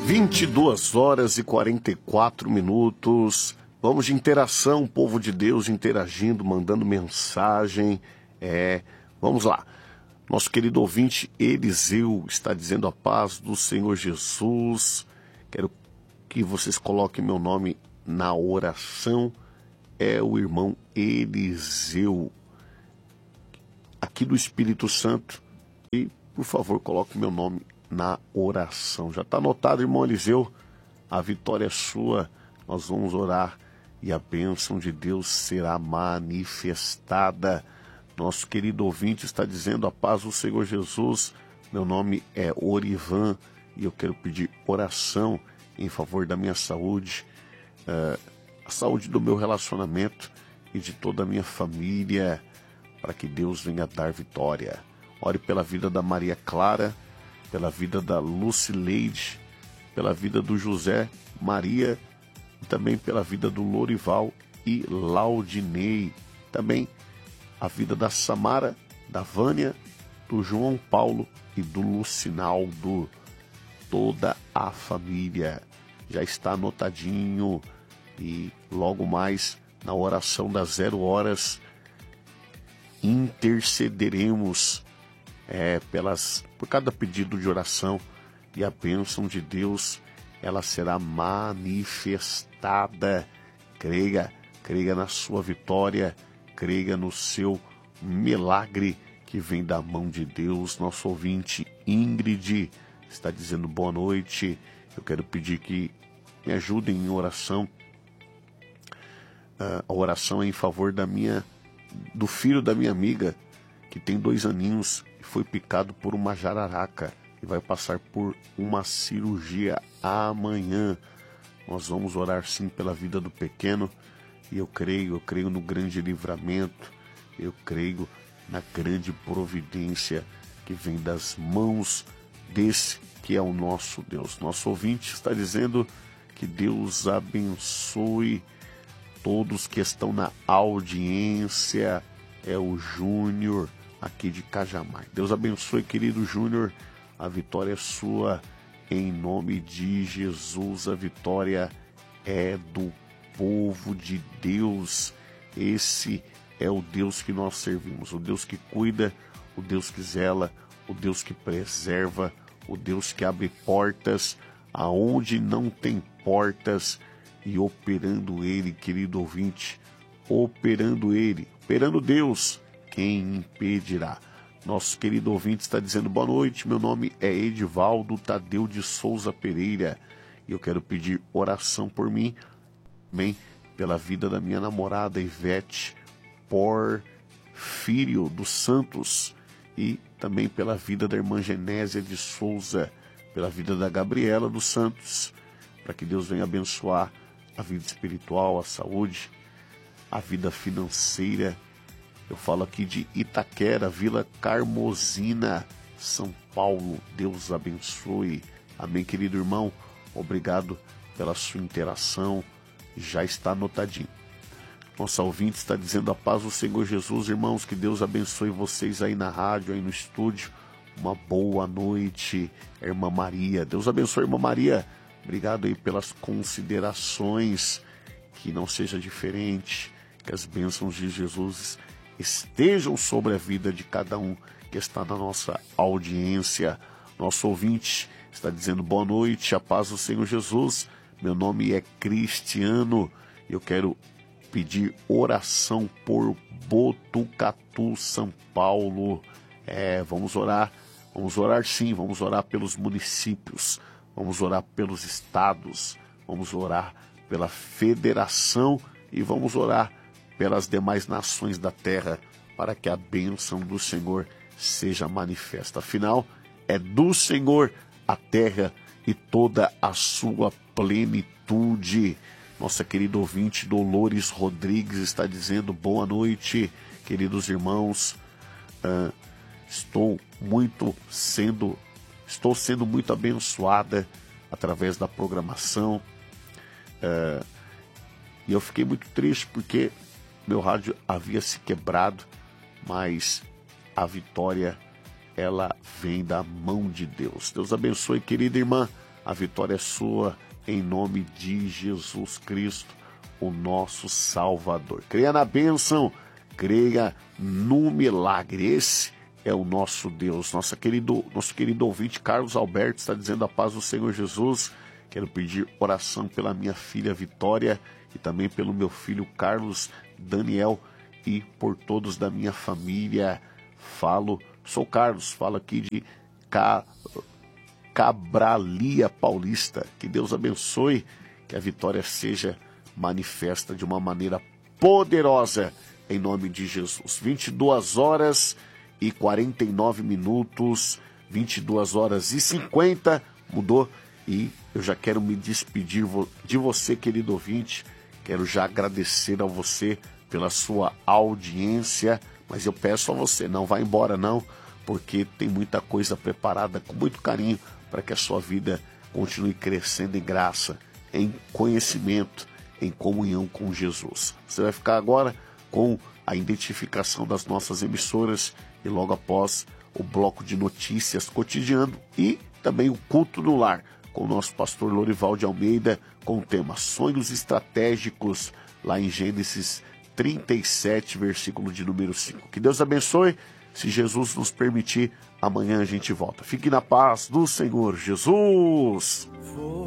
22 horas e 44 minutos. Vamos de interação, povo de Deus interagindo, mandando mensagem. Vamos lá. Nosso querido ouvinte Eliseu está dizendo a paz do Senhor Jesus. Quero que vocês coloquem meu nome na oração. É o irmão Eliseu, aqui do Espírito Santo. E, por favor, coloque meu nome na oração. Já está anotado, irmão Eliseu? A vitória é sua. Nós vamos orar e a bênção de Deus será manifestada. Nosso querido ouvinte está dizendo a paz do Senhor Jesus. Meu nome é Orivan e eu quero pedir oração em favor da minha saúde, a saúde do meu relacionamento e de toda a minha família, para que Deus venha dar vitória. Ore pela vida da Maria Clara, pela vida da Lucileide, pela vida do José Maria, e também pela vida do Lorival e Laudinei. Também a vida da Samara, da Vânia, do João Paulo e do Lucinaldo. Toda a família já está anotadinho e logo mais na oração das 0 horas intercederemos por cada pedido de oração, e a bênção de Deus ela será manifestada. Creia na sua vitória, creia no seu milagre que vem da mão de Deus. Nosso ouvinte Ingrid está dizendo boa noite. Eu quero pedir que me ajudem em oração. A oração é em favor do filho da minha amiga, que tem 2 aninhos e foi picado por uma jararaca e vai passar por uma cirurgia amanhã. Nós vamos orar sim pela vida do pequeno, e eu creio no grande livramento, eu creio na grande providência que vem das mãos desse que é o nosso Deus. Nosso ouvinte está dizendo que Deus abençoe todos que estão na audiência. É o Júnior, aqui de Cajamar. Deus abençoe, querido Júnior. A vitória é sua, em nome de Jesus. A vitória é do povo de Deus. Esse é o Deus que nós servimos, o Deus que cuida, o Deus que zela, o Deus que preserva, o Deus que abre portas aonde não tem portas. E operando Ele, querido ouvinte, operando Deus, quem impedirá? Nosso querido ouvinte está dizendo boa noite, meu nome é Edivaldo Tadeu de Souza Pereira e eu quero pedir oração por mim, também pela vida da minha namorada Ivete Porfírio dos Santos, e também pela vida da irmã Genésia de Souza, pela vida da Gabriela dos Santos, para que Deus venha abençoar a vida espiritual, a saúde, a vida financeira. Eu falo aqui de Itaquera, Vila Carmozina, São Paulo. Deus abençoe. Amém, querido irmão. Obrigado pela sua interação. Já está anotadinho. Nossa ouvinte está dizendo a paz do Senhor Jesus, irmãos. Que Deus abençoe vocês aí na rádio, aí no estúdio. Uma boa noite, irmã Maria. Deus abençoe, irmã Maria. Obrigado aí pelas considerações. Que não seja diferente, que as bênçãos de Jesus estejam sobre a vida de cada um que está na nossa audiência. Nosso ouvinte está dizendo boa noite, a paz do Senhor Jesus. Meu nome é Cristiano. Eu quero pedir oração por Botucatu, São Paulo. Vamos orar sim, vamos orar pelos municípios. Vamos orar pelos estados, vamos orar pela federação e vamos orar pelas demais nações da terra, para que a bênção do Senhor seja manifesta. Afinal, é do Senhor a terra e toda a sua plenitude. Nossa querida ouvinte Dolores Rodrigues está dizendo boa noite, queridos irmãos. Estou sendo muito abençoada através da programação. E eu fiquei muito triste porque meu rádio havia se quebrado, mas a vitória, ela vem da mão de Deus. Deus abençoe, querida irmã. A vitória é sua, em nome de Jesus Cristo, o nosso Salvador. Creia na bênção, creia no milagre. Esse é o nosso Deus. Nosso querido ouvinte Carlos Alberto está dizendo: a paz do Senhor Jesus. Quero pedir oração pela minha filha Vitória e também pelo meu filho Carlos Daniel e por todos da minha família. Sou Carlos, falo aqui de Cabralia Paulista. Que Deus abençoe, que a vitória seja manifesta de uma maneira poderosa, em nome de Jesus. 22 horas e 49 minutos, 22 horas e 50, mudou, e eu já quero me despedir de você, querido ouvinte. Quero já agradecer a você pela sua audiência, mas eu peço a você, não vá embora não, porque tem muita coisa preparada com muito carinho para que a sua vida continue crescendo em graça, em conhecimento, em comunhão com Jesus. Você vai ficar agora com a identificação das nossas emissoras e logo após o bloco de notícias cotidiano e também o culto no lar com o nosso pastor Lorival de Almeida com o tema Sonhos Estratégicos, lá em Gênesis 37, versículo de número 5. Que Deus abençoe. Se Jesus nos permitir, amanhã a gente volta. Fique na paz do Senhor Jesus.